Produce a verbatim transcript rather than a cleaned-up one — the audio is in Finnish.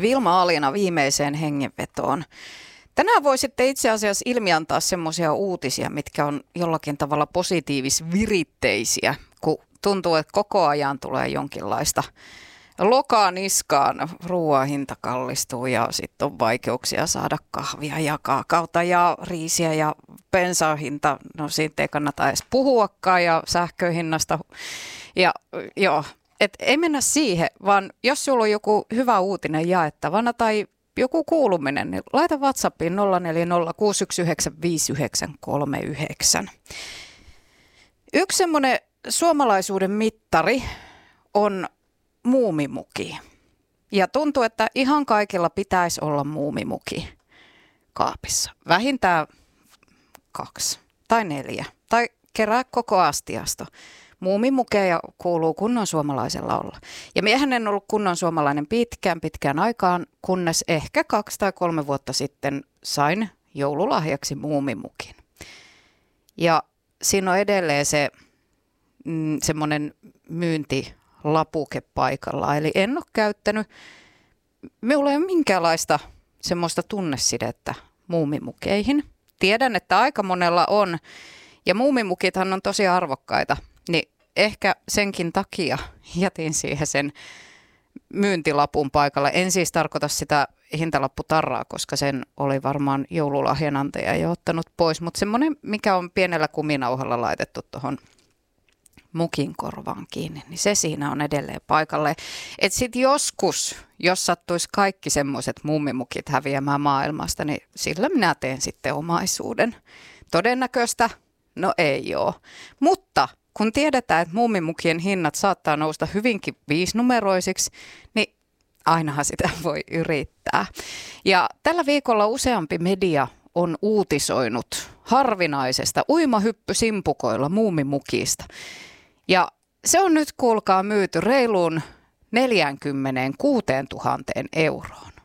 Vilma Alina viimeiseen hengenvetoon. Tänään voisitte itse asiassa ilmiantaa semmoisia uutisia, mitkä on jollakin tavalla positiivis-viritteisiä, kun tuntuu, että koko ajan tulee jonkinlaista lokaa niskaan, ruoan hinta kallistuu ja sitten on vaikeuksia saada kahvia ja kaakaota ja riisiä ja bensan hinta, no siitä ei kannata edes puhuakaan ja sähköhinnasta ja joo. Et ei mennä siihen, vaan jos sulla on joku hyvä uutinen jaettavana tai joku kuuluminen, niin laita WhatsAppiin nolla neljä nolla kuusi yksi yhdeksän viisi yhdeksän kolme yhdeksän. Yksi semmoinen suomalaisuuden mittari on muumimuki. Ja tuntuu, että ihan kaikilla pitäisi olla muumimuki kaapissa. Vähintään kaksi tai neljä tai kerää koko astiasto. Muumimukeja kuuluu kunnon suomalaisella olla. Ja miehän en ollut kunnon suomalainen pitkään pitkään aikaan, kunnes ehkä kaksi tai kolme vuotta sitten sain joululahjaksi muumimukin. Ja siinä on edelleen se mm, semmoinen myyntilapuke paikalla. Eli en ole käyttänyt, minulla ei ole minkäänlaista semmoista tunnesidettä muumimukeihin. Tiedän, että aika monella on, ja muumimukithan on tosi arvokkaita. Niin ehkä senkin takia jätin siihen sen myyntilapun paikalle. En siis tarkoita sitä hintalapputarraa, koska sen oli varmaan joululahjanantaja jo ottanut pois. Mutta semmoinen, mikä on pienellä kuminauhalla laitettu tuohon mukin korvaan kiinni, niin se siinä on edelleen paikalle. Että sitten joskus, jos sattuisi kaikki semmoiset mummimukit häviämään maailmasta, niin sillä minä teen sitten omaisuuden. Todennäköistä? No ei ole. Mutta kun tiedetään, että muumimukien hinnat saattaa nousta hyvinkin viisinumeroisiksi, niin ainahan sitä voi yrittää. Ja tällä viikolla useampi media on uutisoinut harvinaisesta uimahyppysimpukoilla muumimukista. Ja se on nyt, kuulkaa, myyty reiluun neljäkymmentäkuusituhatta euroon.